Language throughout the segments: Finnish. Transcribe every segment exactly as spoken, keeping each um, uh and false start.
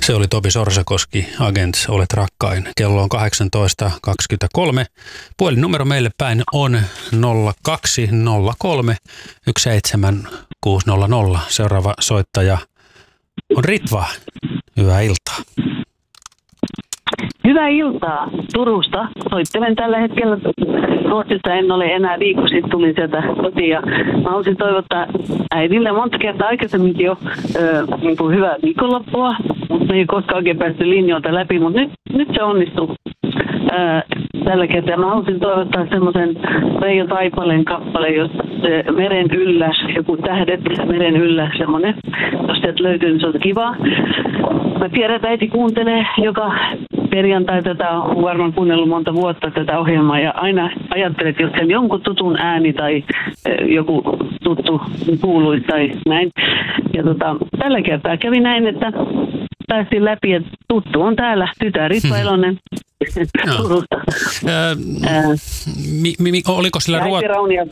Se oli Topi Sorsakoski, Agents, olet rakkain. Kello on kahdeksantoista kaksikymmentäkolme. Puhelinnumero meille päin on nolla kaksi nolla kolme yksi seitsemän kuusi nolla nolla. Seuraava soittaja on Ritva. Hyvää iltaa. Hyvää iltaa Turusta. Soittelen tällä hetkellä Ruotsista. En ole enää viikko sitten tulin sieltä kotiin. Ja mä haluaisin toivottaa äidille monta kertaa aikaisemminkin jo äh, niin kuin hyvää viikonloppua. Mutta ei koskaan oikein päästy linjoilta läpi, mutta nyt, nyt se onnistuu äh, tällä kertaa. Mä haluaisin toivottaa semmoisen Reijo Taipaleen kappaleen, jos äh, meren yllä, joku tähdet meren yllä, semmoinen. Jos sieltä löytyy, niin se on kivaa. Mä tiedän, että äiti kuuntelee joka perjantai tätä, on varmaan kuunnellut monta vuotta tätä ohjelmaa ja aina ajattelet, että jos siellä jonkun tutun ääni tai joku tuttu kuului tai näin. Ja tota, tällä kertaa kävi näin, että päästiin läpi, että tuttu on täällä, tytär Ritva Elonen Turusta. Mi, mi, oliko sillä Ruot...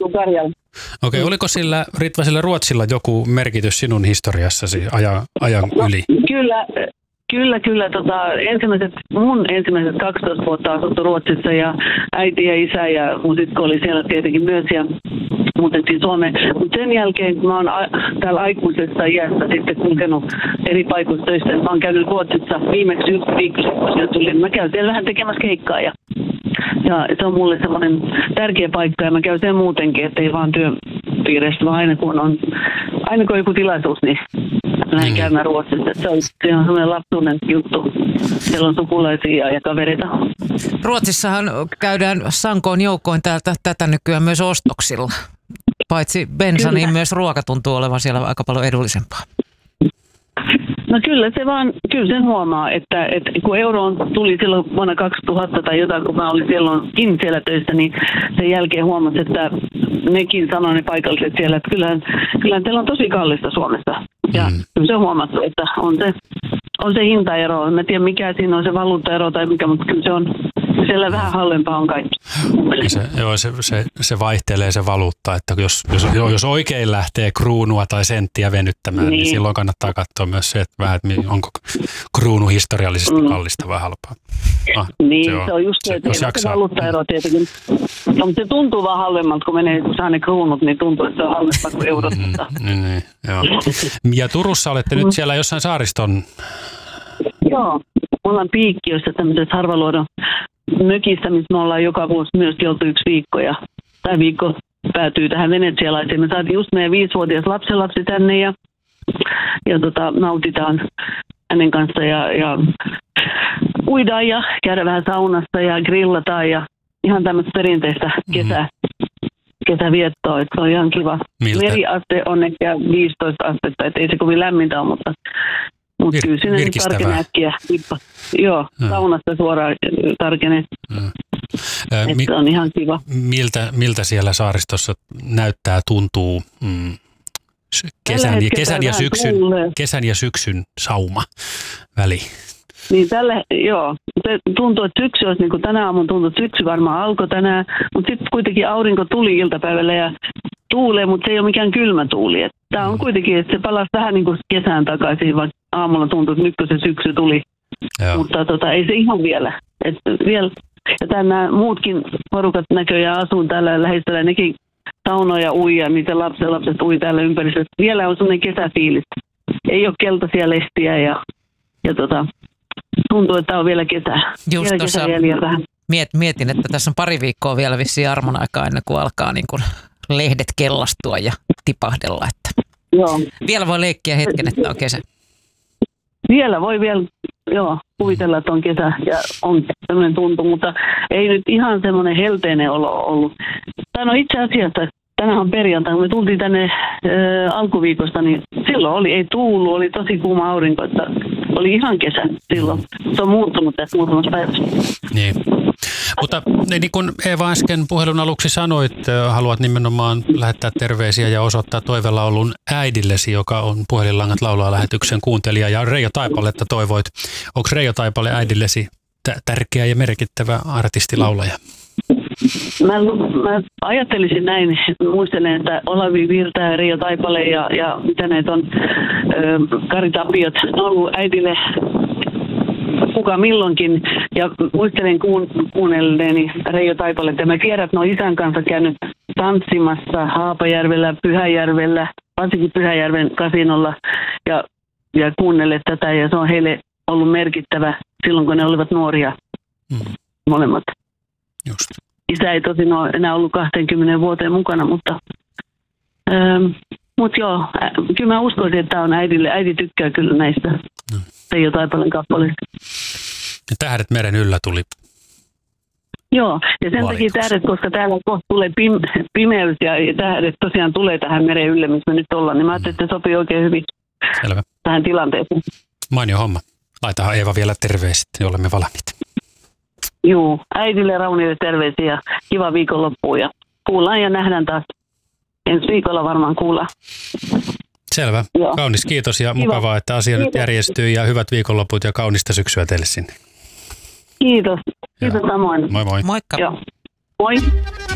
Okei, oliko sillä Ritva sillä Ruotsilla joku merkitys sinun historiassasi ajan, ajan yli? Kyllä. Kyllä, kyllä. Tota, ensimmäiset, mun ensimmäiset kaksitoista vuotta asuttu Ruotsissa ja äiti ja isä ja mun sisko oli siellä tietenkin myös ja muutettiin Suomeen. Mutta sen jälkeen, kun mä oon a- täällä aikuisessa iässä sitten kulkenut eri paikoissa töissä, mä oon käynyt Ruotsissa viimeksi yksi viikko sitten, mä käyn siellä vähän tekemässä keikkaa ja, ja se on mulle semmoinen tärkeä paikka ja mä käyn sen muutenkin, ettei vaan työpiireistä, vaan aina kun on, aina kun on joku tilaisuus, niin lähdin käymään Ruotsissa. Se on, se on sellainen lapsuuden juttu. Siellä on sukulaisia ja kavereita. Ruotsissahan käydään sankoon joukkoin täältä tätä nykyään myös ostoksilla. Paitsi bensa, kyllä, niin myös ruoka tuntuu olevan siellä aika paljon edullisempaa. No kyllä se vaan, kyllä sen huomaa, että, että kun euroon tuli silloin vuonna kaksituhatta tai jotain, kun mä olin silloinkin siellä töissä, niin sen jälkeen huomasi, että nekin sanoi ne paikalliset siellä, että kyllähän, kyllähän teillä on tosi kallista Suomessa. Ja mm. kyllä se on huomattu, että on se, on se hintaero. En tiedä mikä siinä on se valuuttaero tai mikä, mutta kyllä se on siellä vähän halvempaa on kaikki. Se, joo, se, se, se vaihtelee se valuutta, että jos, jos, jos oikein lähtee kruunua tai senttiä venyttämään, niin, niin silloin kannattaa katsoa myös se, että vähän, että onko kruunu historiallisesti kallista vai halpaa. Ah, niin, se on, se on just se, että se, se valuuttaero tietenkin. No, mutta se tuntuu vaan halvemmalta, kun menee, kun saa ne kruunut, niin tuntuu, että se on halvempaa kuin eurot. Mm, niin, niin, joo. Ja Turussa olette nyt siellä jossain saariston... Joo, me ollaan Piikkiössä tämmöisessä harvaluodon mökissä, missä me ollaan joka vuosi myös oltu yksi viikko. Ja tämä viikko päätyy tähän venetsialaiseen. Me saatiin just meidän viisivuotias lapsenlapsi tänne ja, ja tota, nautitaan hänen kanssa ja, ja uidaan ja käydään vähän saunassa ja grillataan ja ihan tämmöistä perinteistä kesää. kesäviettoa, että se on ihan kiva. Miltä? Meriaste on ehkä viisitoista astetta, että ei se kovin lämmintä ole, mutta, mutta Vir- kyllä sinne nyt tarkenee äkkiä. Joo, ja. Saunasta suoraan tarkenee. Äh, mi- se on ihan kiva. Miltä, miltä siellä saaristossa näyttää, tuntuu mm, kesän, ja, kesän, ja syksyn, kesän ja syksyn sauma väli? Niin tälle, joo. Se tuntuu, että syksy olisi, niin kuin tänä aamun tuntuu, että syksy varmaan alkoi tänään, mutta sitten kuitenkin aurinko tuli iltapäivällä ja tuulee, mutta se ei ole mikään kylmä tuuli. Tämä on kuitenkin, että se palasi vähän niin kuin kesään takaisin, vaikka aamulla tuntuu, että nyt kun se syksy tuli. Joo. Mutta tota, ei se ihan vielä. Et vielä. Ja tänään muutkin porukat näköjään asuu täällä lähistöllä, nekin saunoja ui ja niitä lapsen lapset ui täällä ympäristössä. Vielä on sellainen kesäfiilis. Ei ole keltaisia lestiä ja, ja tota... tuntuu, että on vielä kesä. Just vielä tuossa miet, mietin, että tässä on pari viikkoa vielä vissiin armon aikaa ennen kuin alkaa niin kuin lehdet kellastua ja tipahdella. Että joo. Vielä voi leikkiä hetken, että on kesä. Vielä voi vielä joo, kuvitella, että on kesä ja on sellainen tuntu, mutta ei nyt ihan semmoinen helteinen olo ollut. Tämä on itse asiassa, tänään on perjantai, kun me tultiin tänne ä, alkuviikosta, niin silloin oli, ei tuulu, oli tosi kuuma aurinko, että oli ihan kesä silloin. Se on muuttunut tässä muutamassa päivässä. Niin. Mutta niin kuin Eeva äsken puhelun aluksi sanoit, haluat nimenomaan lähettää terveisiä ja osoittaa toivelaulun äidillesi, joka on Puhelinlangat laulaa lähetyksen kuuntelija, ja Reijo Taipaletta toivoit. Onko Reijo Taipale äidillesi t- tärkeä ja merkittävä artistilaulaja? Mä, mä ajattelisin näin, muistelen, että Olavi Virta ja Reijo Taipale ja, ja mitä näitä on, ö, Kari Tapiot, ne on ollut äidille kuka milloinkin. Ja muistelen kuun, kuunnelleeni Reijo Taipalle, että mä tiedän, että ne on isän kanssa käynyt tanssimassa Haapajärvellä, Pyhäjärvellä, varsinkin Pyhäjärven kasinolla ja, ja kuunnelleet tätä. Ja se on heille ollut merkittävä silloin, kun ne olivat nuoria mm. molemmat. Just. Isä ei tosin ole enää ollut kaksikymmentä vuoteen mukana, mutta... Ähm, Mutta joo, ä, kyllä mä uskoisin, että tämä on äidille. Äiti tykkää kyllä näistä no. Reijo Taipaleen kappaleista. Ja Tähdet meren yllä tuli. Joo, ja sen takia tähdet, koska täällä kohta tulee pim- pimeys ja tähdet tosiaan tulee tähän meren ylle, missä me nyt ollaan, niin mä ajattelin, että se sopii oikein hyvin Selvä. Tähän tilanteeseen. Mainio homma. Laitahan Eeva vielä terveiset, niin olemme valmiita. Joo, äidille Raunille terveisiä ja kiva viikonloppua ja kuullaan ja nähdään taas. Ensi viikolla varmaan kuulla. Selvä. Joo. Kaunis kiitos ja kiva. Mukavaa, että asia kiitos. Nyt järjestyy ja hyvät viikonloput ja kaunista syksyä teille sinne. Kiitos. Kiitos samoin. Moi moi. Moikka. Joo. Moi.